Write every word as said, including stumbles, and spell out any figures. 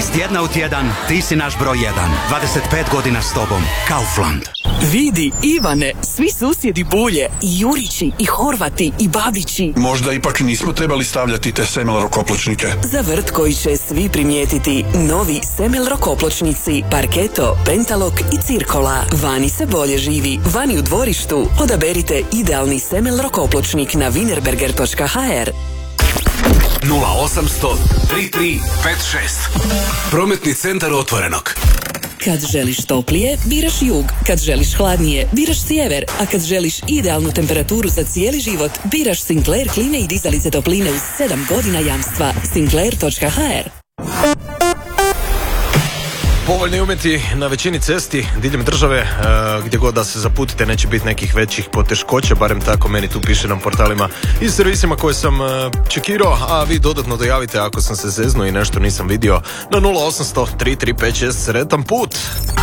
tjedna u tjedan ti si naš broj jedan. dvadeset pet godina s tobom. Kaufland. Vidi, Ivane, svi susjedi Bulje, i Jurići, i Horvati, i Babići. Možda ipak nismo trebali stavljati te Semel rokopločnike. Za vrt koji će svi primijetiti, novi Semel rokopločnici, Parketo, Pentalok i Cirkola. Vani se bolje živi, vani u dvorištu. Odaberite idealni Semel rokopločnik na wienerberger točka ha er. nula osamsto tri tri pet šest. Prometni centar Otvorenog. Kad želiš toplije, biraš jug. Kad želiš hladnije, biraš sjever. A kad želiš idealnu temperaturu za cijeli život, biraš Sinclair klime i dizalice topline uz sedam godina jamstva. Sinclair točka ha er. Povoljni uvjeti na većini cesti diljem države, e, gdje god da se zaputite neće biti nekih većih poteškoća, barem tako meni tu piše na portalima i servisima koje sam e, čekirao, a vi dodatno dojavite ako sam se zeznuo i nešto nisam vidio na nula osamsto tri tri pet šest. Sretan put!